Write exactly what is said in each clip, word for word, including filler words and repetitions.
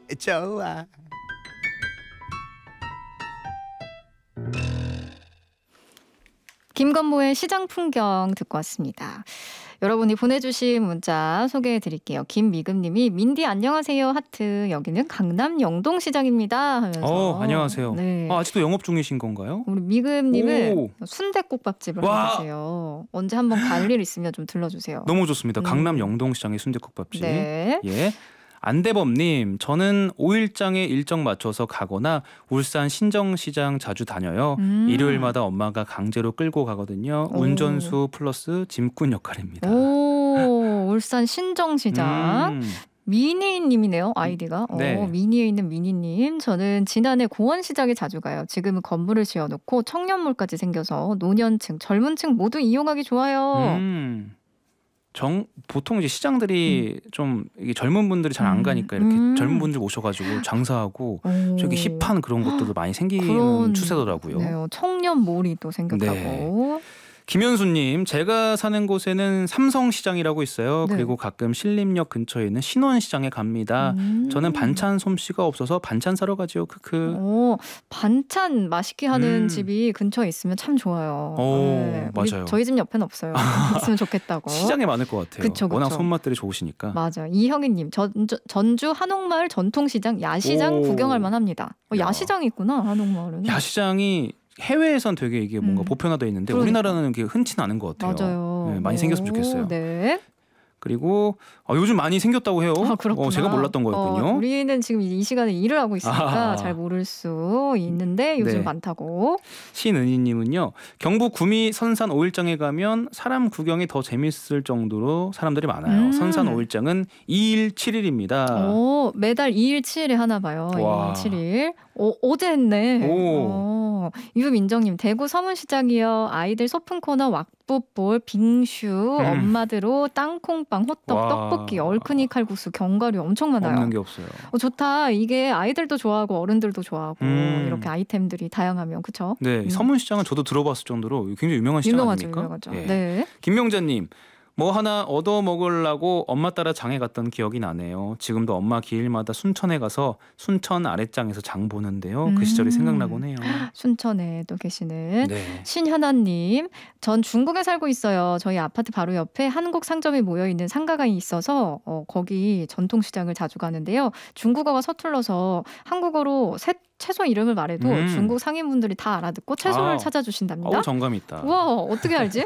좋아. 김건모의 시장 풍경 듣고 왔습니다. 여러분이 보내주신 문자 소개해드릴게요. 김미금님이 민디 안녕하세요 하트. 여기는 강남 영동시장입니다 하면서. 어, 안녕하세요. 네. 아, 아직도 영업 중이신 건가요? 우리 미금님은 오. 순댓국밥집을 와. 하고 계세요. 언제 한번 갈 일 있으면 좀 들러주세요. 너무 좋습니다. 음. 강남 영동시장의 순댓국밥집. 네. 예. 안대범님, 저는 오일장에 일정 맞춰서 가거나 울산 신정시장 자주 다녀요. 음. 일요일마다 엄마가 강제로 끌고 가거든요. 오. 운전수 플러스 짐꾼 역할입니다. 오, 울산 신정시장. 음. 미니님이네요, 아이디가. 네. 어, 미니에 있는 미니님. 저는 지난해 공원시장에 자주 가요. 지금은 건물을 지어놓고 청년몰까지 생겨서 노년층, 젊은층 모두 이용하기 좋아요. 음. 정 보통 이제 시장들이 음. 좀 이게 젊은 분들이 잘 안 음. 가니까 이렇게 음. 젊은 분들 모셔가지고 장사하고 오. 저기 힙한 그런 것들도 많이 생기는 그런, 추세더라고요. 네, 청년몰이 또 생겼다고. 네. 김현수님, 제가 사는 곳에는 삼성시장이라고 있어요. 네. 그리고 가끔 신림역 근처에 있는 신원시장에 갑니다. 음. 저는 반찬 솜씨가 없어서 반찬 사러 가죠. 크크. 오, 반찬 맛있게 하는 음. 집이 근처에 있으면 참 좋아요. 오, 네, 우리 맞아요. 저희 집 옆에는 없어요. 있으면 좋겠다고. 시장에 많을 것 같아요. 그쵸, 그쵸. 워낙 손맛들이 좋으시니까. 맞아. 이형희님, 전주, 전주 한옥마을 전통시장 야시장 오. 구경할 만합니다. 어, 야. 야시장이 있구나, 한옥마을은. 야시장이 해외에선 되게 이게 뭔가 음. 보편화되어 있는데 그러니까. 우리나라는 그게 흔치는 않은 것 같아요. 맞아요. 네, 많이 생겼으면 오, 좋겠어요. 네. 그리고 어, 요즘 많이 생겼다고 해요. 아, 그렇구나. 어, 제가 몰랐던 거였군요. 어, 우리는 지금 이 시간에 일을 하고 있으니까 아. 잘 모를 수 있는데 요즘 네. 많다고. 신은희님은요. 경북 구미 선산 오일장에 가면 사람 구경이 더 재밌을 정도로 사람들이 많아요. 음. 선산 오일장은 이 일 칠 일입니다. 오, 매달 이 일 칠 일에 하나 봐요. 와. 이 일 칠 일. 오, 어제 했네. 오. 어, 유민정님, 대구 서문시장이요. 아이들 소풍 코너 왁부볼, 빙슈, 음. 엄마드로 땅콩빵, 호떡, 와. 떡볶이, 얼큰이 칼국수, 견과류 엄청 많아요. 없는 게 없어요. 어, 좋다. 이게 아이들도 좋아하고 어른들도 좋아하고 음. 이렇게 아이템들이 다양하면 그쵸? 네, 음. 서문시장은 저도 들어봤을 정도로 굉장히 유명한 시장 유명하죠, 아닙니까? 유명하죠. 예. 네. 김명자님, 뭐 하나 얻어 먹으려고 엄마 따라 장에 갔던 기억이 나네요. 지금도 엄마 기일마다 순천에 가서 순천 아랫장에서 장 보는데요. 음. 그 시절이 생각나곤 해요. 순천에 또 계시는 네. 신현아님, 전 중국에 살고 있어요. 저희 아파트 바로 옆에 한국 상점이 모여 있는 상가가 있어서 어, 거기 전통시장을 자주 가는데요. 중국어가 서툴러서 한국어로 새 채소 이름을 말해도 음. 중국 상인분들이 다 알아듣고 채소를 아. 찾아주신답니다. 어우, 정감 있다. 우와, 어떻게 알지?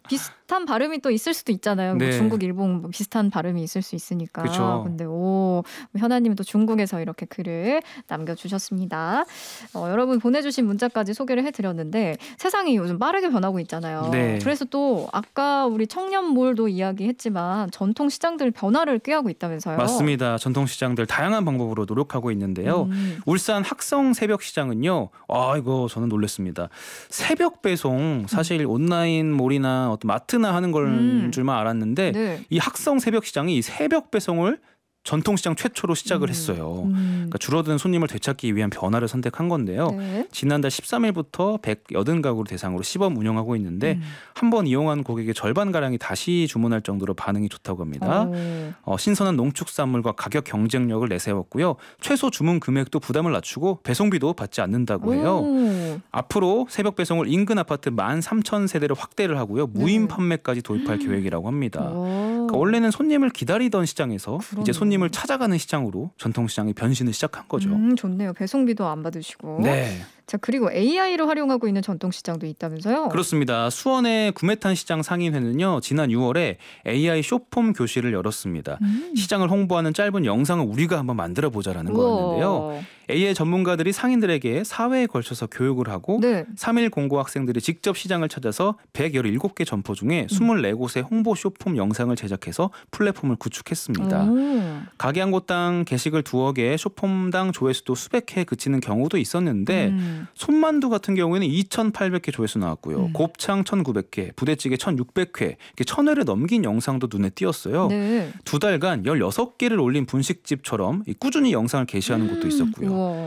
비슷한 발음이 또 있을 수도 있잖아요. 뭐 네. 중국, 일본 뭐 비슷한 발음이 있을 수 있으니까. 그쵸. 근데 오, 현아님이 또 중국에서 이렇게 글을 남겨주셨습니다. 어, 여러분 보내주신 문자까지 소개를 해드렸는데 세상이 요즘 빠르게 변하고 있잖아요. 네. 그래서 또 아까 우리 청년몰도 이야기했지만 전통 시장들 변화를 꾀하고 있다면서요. 맞습니다. 전통시장들 다양한 방법으로 노력하고 있는데요. 음. 울산 학성 새벽 시장은요. 아, 이거 저는 놀랐습니다. 새벽 배송 사실 온라인 몰이나 어떤 마트나 하는 걸 음. 줄만 알았는데 네. 이 학성 새벽 시장이 이 새벽 배송을 전통시장 최초로 시작을 음. 했어요. 음. 그러니까 줄어드는 손님을 되찾기 위한 변화를 선택한 건데요. 네. 지난달 십삼 일부터 백팔십 가구를 대상으로 시범 운영하고 있는데 음. 한 번 이용한 고객의 절반가량이 다시 주문할 정도로 반응이 좋다고 합니다. 오. 어, 신선한 농축산물과 가격 경쟁력을 내세웠고요. 최소 주문 금액도 부담을 낮추고 배송비도 받지 않는다고 해요. 오. 앞으로 새벽 배송을 인근 아파트 만 삼천 세대를 확대를 하고요. 무임 네. 판매까지 도입할 계획이라고 합니다. 오. 그러니까 원래는 손님을 기다리던 시장에서 그러네요. 이제 손님을 찾아가는 시장으로 전통시장이 변신을 시작한 거죠. 음, 좋네요. 배송비도 안 받으시고. 네. 자, 그리고 에이아이를 활용하고 있는 전통시장도 있다면서요? 그렇습니다. 수원의 구매탄 시장 상인회는요. 지난 유월에 에이아이 쇼폼 교실을 열었습니다. 음. 시장을 홍보하는 짧은 영상을 우리가 한번 만들어 보자라는 거였는데요. 우와. 에이아이 전문가들이 상인들에게 사 회에 걸쳐서 교육을 하고 네. 삼 일 공고 학생들이 직접 시장을 찾아서 백십칠 개 점포 중에 이십사 곳의 홍보 쇼폼 영상을 제작해서 플랫폼을 구축했습니다. 오. 가게 한 곳당 게시글 두어 개, 쇼폼당 조회수도 수백 회에 그치는 경우도 있었는데 음. 손만두 같은 경우에는 이천팔백 개 조회수 나왔고요. 음. 곱창 천구백 개, 부대찌개 천육백 회, 이렇게 천 회를 넘긴 영상도 눈에 띄었어요. 네. 두 달간 열여섯 개를 올린 분식집처럼 꾸준히 영상을 게시하는 곳도 있었고요. 우와.